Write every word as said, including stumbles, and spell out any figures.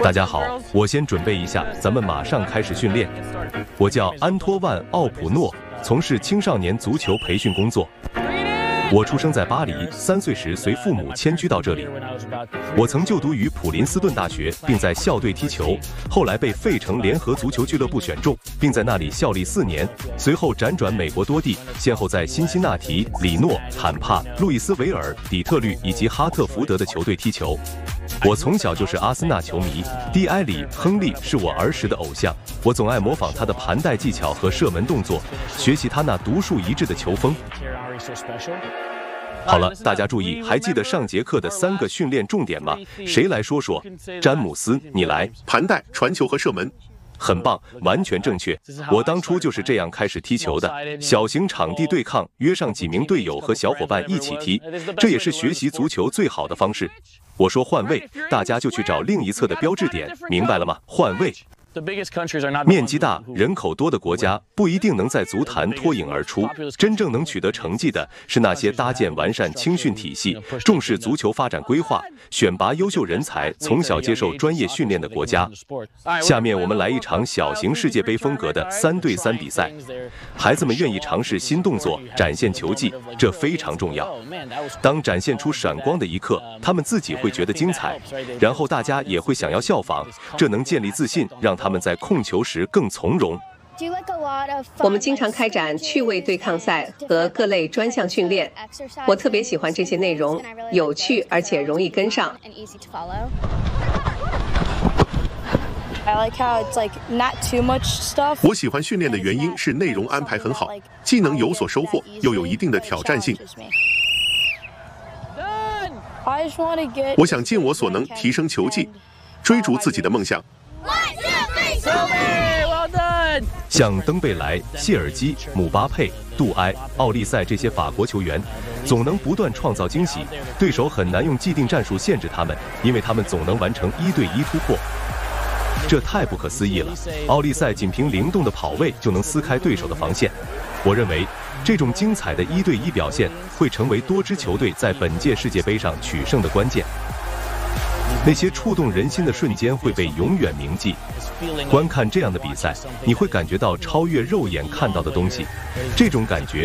大家好，我先准备一下，咱们马上开始训练。我叫安托万·奥普诺，从事青少年足球培训工作。我出生在巴黎，三岁时随父母迁居到这里。我曾就读于普林斯顿大学，并在校队踢球，后来被费城联合足球俱乐部选中，并在那里效力四年。随后辗转美国多地，先后在辛辛那提、里诺、坦帕、路易斯维尔、底特律以及哈特福德的球队踢球。我从小就是阿森纳球迷，蒂埃里·亨利是我儿时的偶像，我总爱模仿他的盘带技巧和射门动作，学习他那独树一帜的球风。好了，大家注意，还记得上节课的三个训练重点吗？谁来说说？詹姆斯，你来。 盘带、传球和射门。 很棒，完全正确。我当初就是这样开始踢球的，小型场地对抗，约上几名队友和小伙伴一起踢，这也是学习足球最好的方式。我说换位，大家就去找另一侧的标志点，明白了吗？换位。面积大、人口多的国家不一定能在足坛脱颖而出，真正能取得成绩的是那些搭建完善青训体系、重视足球发展规划、选拔优秀人才、从小接受专业训练的国家。下面我们来一场小型世界杯风格的三对三比赛，孩子们愿意尝试新动作，展现球技，这非常重要。当展现出闪光的一刻，他们自己会觉得精彩，然后大家也会想要效仿，这能建立自信，让他们在控球时更从容。 我们经常开展趣味对抗赛和各类专项训练，我特别喜欢这些内容，有趣而且容易跟上。 我喜欢训练的原因是内容安排很好，既能有所收获，又有一定的挑战性。我想尽我所能提升球技，追逐自己的梦想。 像登贝莱、谢尔基、姆巴佩、杜埃、奥利塞这些法国球员，总能不断创造惊喜，对手很难用既定战术限制他们，因为他们总能完成一对一突破。这太不可思议了！奥利塞仅凭灵动的跑位就能撕开对手的防线。我认为，这种精彩的一对一表现会成为多支球队在本届世界杯上取胜的关键。那些触动人心的瞬间会被永远铭记。观看这样的比赛，你会感觉到超越肉眼看到的东西，这种感觉